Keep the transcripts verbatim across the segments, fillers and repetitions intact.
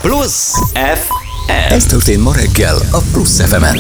Plusz ef em. Ez történt ma reggel a Plusz ef emen.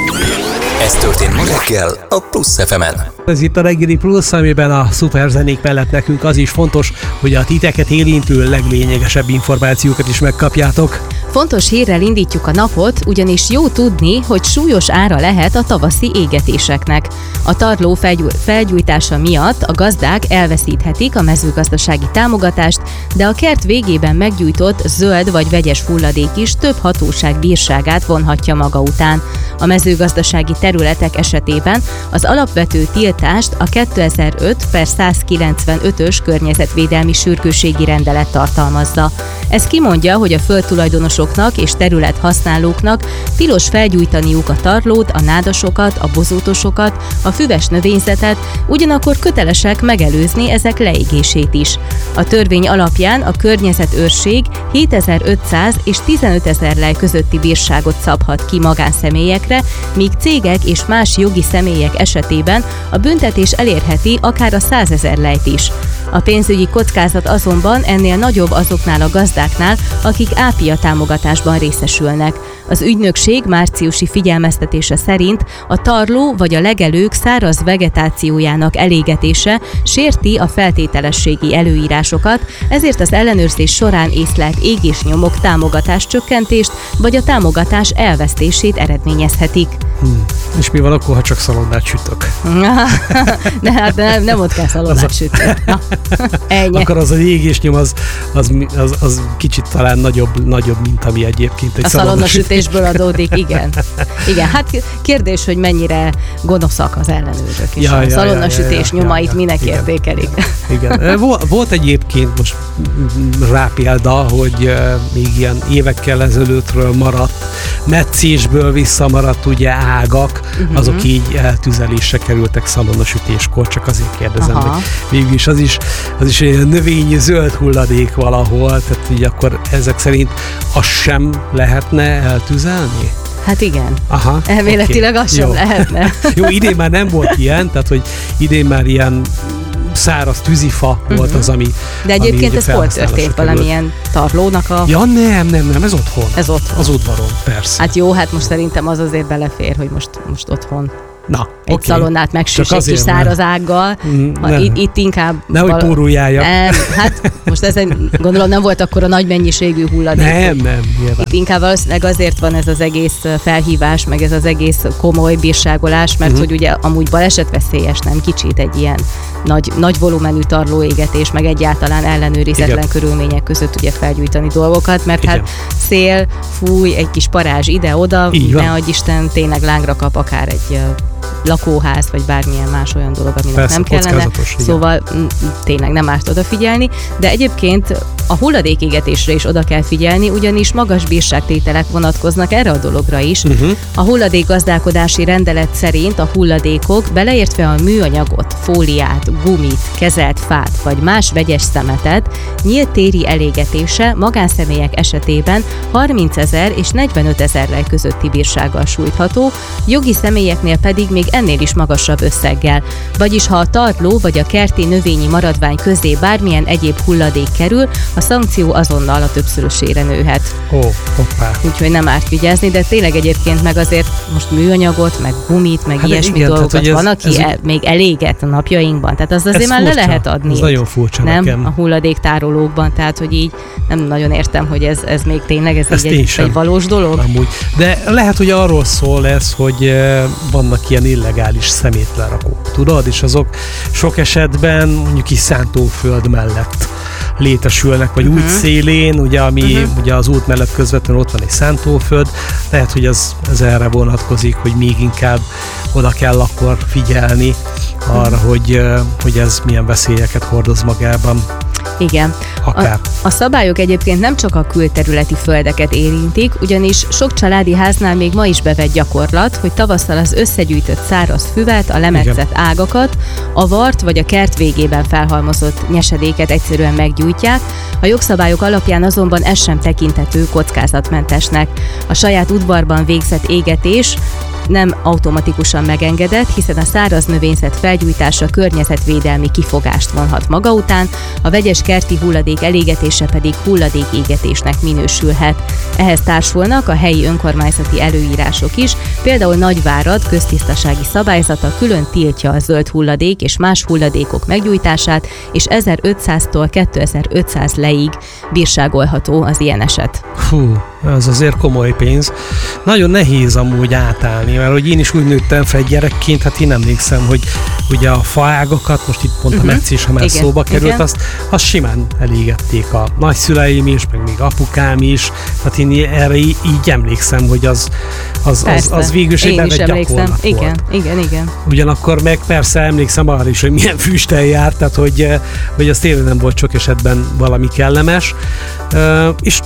Ez történt ma reggel a Plusz ef emen. Ez itt a reggeli Plusz, amiben a szuperzenék mellett nekünk az is fontos, hogy a titeket érintő leglényegesebb információkat is megkapjátok. Fontos hírrel indítjuk a napot, ugyanis jó tudni, hogy súlyos ára lehet a tavaszi égetéseknek. A tarló felgyú- felgyújtása miatt a gazdák elveszíthetik a mezőgazdasági támogatást, de a kert végében meggyújtott zöld vagy vegyes hulladék is több hatóság bírságát vonhatja maga után. A mezőgazdasági területek esetében az alapvető tiltást a kétezer-öt per százkilencvenötös környezetvédelmi sürgősségi rendelet tartalmazza. Ez kimondja, hogy a földtulajdonosoknak és területhasználóknak tilos felgyújtaniuk a tarlót, a nádasokat, a bozótosokat, a füves növényzetet, ugyanakkor kötelesek megelőzni ezek leégését is. A törvény alapján a környezetőrség hétezer-ötszáz és tizenötezer lej közötti bírságot szabhat ki magánszemélyekre, míg cégek és más jogi személyek esetében a büntetés elérheti akár a százezer lejt is. A pénzügyi kockázat azonban ennél nagyobb azoknál a gazdáknál, akik ápia támogatásban részesülnek. Az ügynökség márciusi figyelmeztetése szerint a tarló vagy a legelők száraz vegetációjának elégetése sérti a feltételességi előírásokat, ezért az ellenőrzés során észlelt égésnyomok támogatás csökkentést vagy a támogatás elvesztését eredményezhetik. Hmm. És mi van akkor, ha csak szalonnát sütök? De hát nem, nem ott kell szalonnát sütni. Ennyi. Akkor az a égésnyom az, az, az, az kicsit talán nagyobb, nagyobb, mint ami egyébként egy a szalonnasütésből adódik, igen. Igen, hát kérdés, hogy mennyire gonoszak az ellenőrök, és ja, a ja, szalonnasütés ja, ja, ja, nyomait ja, ja, minek igen, értékelik. Igen. igen. Volt egyébként most rá példa, hogy még ilyen évekkel ezelőttről maradt, metszésből visszamaradt ugye ágak, uh-huh. azok így eltüzelésre kerültek szalonnasütéskor, csak azért kérdezem, aha. hogy végül is az is, az is egy növényi zöld hulladék valahol, tehát így akkor ezek szerint az sem lehetne eltüzelni? Hát igen. Aha, elméletileg okay. az sem Jó. lehetne. Jó, idén már nem volt ilyen, tehát hogy idén már ilyen száraz tűzifa uh-huh. volt az, ami... De egyébként ez hol történt valamilyen tarlónak a... Ja nem, nem, nem, ez otthon. Ez otthon. Az udvaron, persze. Hát jó, hát most szerintem az azért belefér, hogy most, most otthon. Na, egy okay. szalonnát megsüss egy kis száraz ággal. Mm, itt, itt inkább... Nehogy val- póruljája. Nem, hát most ezen gondolom nem volt akkor a nagy mennyiségű hulladék. Nem, nem. Nyilván. Itt inkább valószínűleg azért van ez az egész felhívás, meg ez az egész komoly bírságolás, mert uh-huh. hogy ugye amúgy balesetveszélyes, nem kicsit egy ilyen nagy, nagy volumenű tarlóégetés, meg egyáltalán ellenőrizetlen igen. körülmények között ugye felgyújtani dolgokat, mert igen. hát szél, fúj, egy kis parázs ide-oda, ne adj Isten, tényleg lángra kap akár egy lakóház, vagy bármilyen más olyan dolog, aminek persze, nem kellene. Szóval m- tényleg nem árt odafigyelni, de egyébként a hulladékégetésre is oda kell figyelni, ugyanis magas bírságtételek vonatkoznak erre a dologra is. Uh-huh. A hulladékgazdálkodási rendelet szerint a hulladékok, beleértve a műanyagot, fóliát, gumit, kezelt fát, vagy más vegyes szemetet, nyílt téri elégetése magánszemélyek esetében harmincezer és negyvenötezer lej közötti bírsággal sújtható, jogi személyeknél pedig még ennél is magasabb összeggel. Vagyis ha a tarló vagy a kerti növényi maradvány közé bármilyen egyéb hulladék kerül, a szankció azonnal a többszörösére nőhet. Ó, hoppá. Úgyhogy nem árt vigyázni, de tényleg egyébként meg azért most műanyagot, meg gumit, meg hát ilyesmi igen, dolgokat tehát, van, ez, aki ez el, még eléget a napjainkban. Tehát az azért már furcsa. Le lehet adni. Ez nagyon furcsa nem nekem. A hulladéktárolókban, tehát hogy így nem nagyon értem, hogy ez, ez még tényleg ez így egy, egy valós dolog. Amúgy. De lehet, hogy arról szól ez, hogy vannak ilyen illegális szemétlerakók, tudod? És azok sok esetben mondjuk is szántóföld mellett létesülnek, vagy uh-huh. út szélén, ugye, ami uh-huh. ugye az út mellett közvetlenül ott van egy szántóföld, lehet, hogy ez, ez erre vonatkozik, hogy még inkább oda kell akkor figyelni arra, uh-huh. hogy, hogy ez milyen veszélyeket hordoz magában. Igen. Akár. A, a szabályok egyébként nem csak a külterületi földeket érintik, ugyanis sok családi háznál még ma is bevett gyakorlat, hogy tavasszal az összegyűjtött száraz füvet, a lemetszett igen. ágakat, a vart vagy a kert végében felhalmozott nyesedéket egyszerűen meggyújtják. A jogszabályok alapján azonban ez sem tekintető kockázatmentesnek. A saját udvarban végzett égetés nem automatikusan megengedett, hiszen a száraz növényzet felgyújtása környezetvédelmi kifogást vonhat maga után, a vegyes kerti hulladék elégetése pedig hulladékégetésnek minősülhet. Ehhez társulnak a helyi önkormányzati előírások is, például Nagyvárad köztisztasági szabályzata külön tiltja a zöld hulladék és más hulladékok meggyújtását, és ezerötszáztól kétezer-ötszáz leig bírságolható az ilyen eset. Hú, ez azért komoly pénz. Nagyon nehéz amúgy átállni, mert hogy én is úgy nőttem fel gyerekként, hát én emlékszem, hogy ugye a faágakat, most itt pont uh-huh. a metszés, ha már igen, szóba került, igen. azt, azt simán elégették a nagyszüleim is, meg még apukám is, hát én erre így, így emlékszem, hogy az, az, az, az végül is egy bevett gyakorlat igen, volt. Igen, igen. Ugyanakkor meg persze emlékszem arra is, hogy milyen füsttel járt, tehát hogy, hogy az tényleg nem volt sok esetben valami kellemes. Uh, és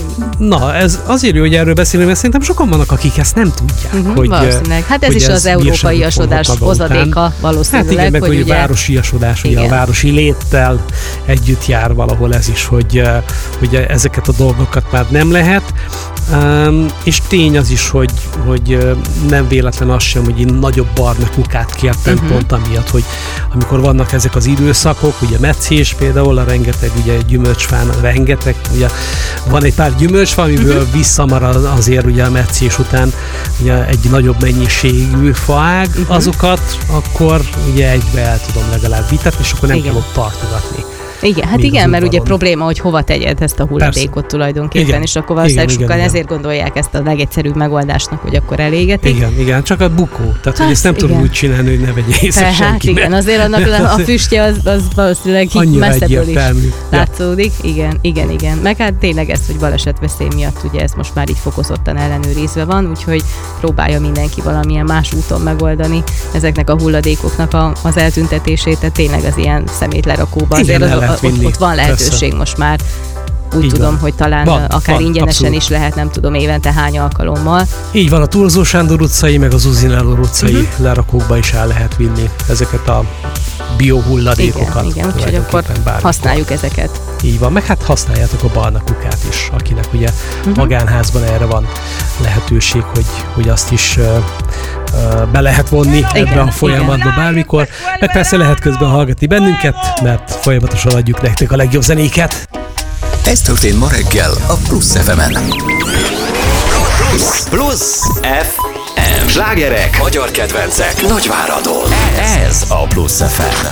na, ez azért jó, hogy erről beszélünk, mert szerintem sokan vannak, akik ezt nem tudják. Uh-huh, hogy, valószínűleg. Hát ez hogy is ez az európai asodás hozadéka valószínűleg. Hát igen, meg hogy, hogy ugye, városi asodás, ugye a városi léttel együtt jár valahol ez is, hogy ugye ezeket a dolgokat már nem lehet. Um, és tény az is, hogy, hogy nem véletlen az sem, hogy én nagyobb barna kukát kértem uh-huh. pont amiatt, hogy amikor vannak ezek az időszakok, ugye meccés például, a rengeteg ugye gyümölcsfán, rengeteg, ugye van egy pár gyümölcsfa, amiből uh-huh. visszamarad azért ugye a meccés után ugye egy nagyobb mennyiségű faág, uh-huh. azokat akkor ugye egybe el tudom legalább vitetni, és akkor nem igen. kell ott tartogatni. Igen, hát igen, mert ugye probléma, hogy hova tegyed ezt a hulladékot persze. tulajdonképpen, igen. és akkor valószínűleg igen, sokan igen, ezért igen. gondolják ezt a legegyszerűbb megoldásnak, hogy akkor elégetik. Igen, igen, csak a bukó. Tehát, hát, hogy ezt nem tudom úgy csinálni, hogy ne vegye észre hát senki. igen, azért annak a füstje az, az valószínűleg messzebből is látszódik. Ja. Igen, igen, igen. Meg hát tényleg ez, hogy balesetveszély miatt ugye ez most már így fokozottan ellenőrizve van, úgyhogy próbálja mindenki valamilyen más úton megoldani ezeknek a hulladékoknak a, az eltüntetését, tehát tényleg az ilyen szemétlerakóban azért az, Ott, ott van lehetőség persze. most már. Úgy így tudom, van. Hogy talán van, akár van, ingyenesen abszolút. Is lehet, nem tudom, évente hány alkalommal. Így van, a Turzó Sándor utcai, meg az Uzináló utcai uh-huh. lerakókba is el lehet vinni ezeket a biohulladékokat. Igen, igen, úgyhogy akkor bármikor. Használjuk ezeket. Így van, meg hát használjátok a barna kukát is, akinek ugye uh-huh. magánházban erre van lehetőség, hogy, hogy azt is uh, uh, be lehet vonni igen, ebbe a folyamatba igen. bármikor. Meg persze lehet közben hallgatni bennünket, mert folyamatosan adjuk nektek a legjobb zenéket. Ez történt ma reggel a Plusz ef emen. Plusz, Plusz ef em. Slágerek, magyar kedvencek, Nagyváradon. Ez a Plusz ef em.